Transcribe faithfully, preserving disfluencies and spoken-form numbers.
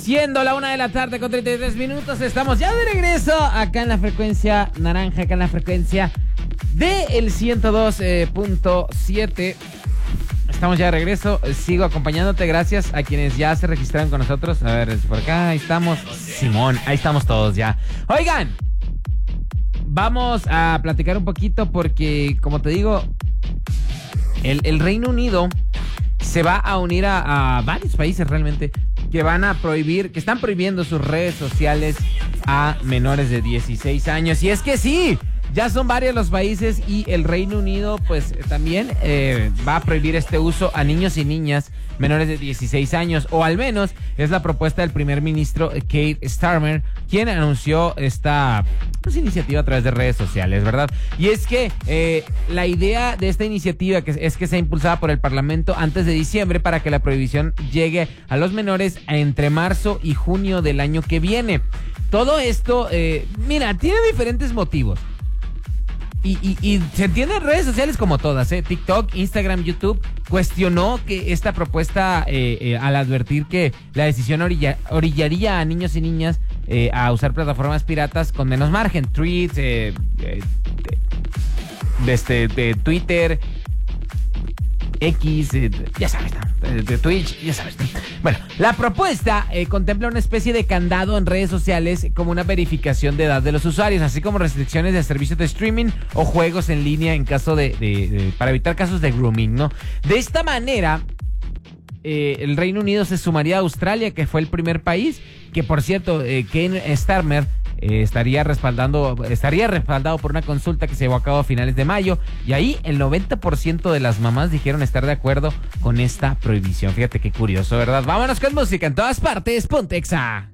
Siendo la una de la tarde con treinta y tres minutos, estamos ya de regreso acá en la frecuencia naranja, acá en la frecuencia del ciento dos punto siete. Estamos ya de regreso, sigo acompañándote, gracias a quienes ya se registraron con nosotros. A ver, por acá, ahí estamos, Simón, ahí estamos todos ya. Oigan, vamos a platicar un poquito porque, como te digo, el, el Reino Unido se va a unir a, a varios países realmente que van a prohibir, que están prohibiendo sus redes sociales a menores de dieciséis años. Y es que sí, ya son varios los países y el Reino Unido pues también eh, va a prohibir este uso a niños y niñas menores de dieciséis años, o al menos es la propuesta del primer ministro Keir Starmer, quien anunció esta pues, iniciativa a través de redes sociales, ¿verdad? Y es que eh, la idea de esta iniciativa que es que sea impulsada por el Parlamento antes de diciembre para que la prohibición llegue a los menores entre marzo y junio del año que viene. Todo esto, eh, mira, tiene diferentes motivos. Y, y, y se entiende en redes sociales como todas, ¿eh? TikTok, Instagram, YouTube cuestionó que esta propuesta eh, eh, al advertir que la decisión orilla, orillaría a niños y niñas eh, a usar plataformas piratas con menos margen. Tweets, eh, eh, de, este, de Twitter, X, eh, ya sabes, ¿no? de, de Twitch, ya sabes. ¿no? Bueno, la propuesta eh, contempla una especie de candado en redes sociales como una verificación de edad de los usuarios, así como restricciones de servicios de streaming o juegos en línea en caso de, de, de para evitar casos de grooming, ¿no? De esta manera, eh, el Reino Unido se sumaría a Australia, que fue el primer país, que por cierto, eh, Keir Starmer Eh, estaría respaldando, estaría respaldado por una consulta que se llevó a cabo a finales de mayo, y ahí el noventa por ciento de las mamás dijeron estar de acuerdo con esta prohibición. Fíjate qué curioso, ¿verdad? Vámonos con música en todas partes, ponte Exa.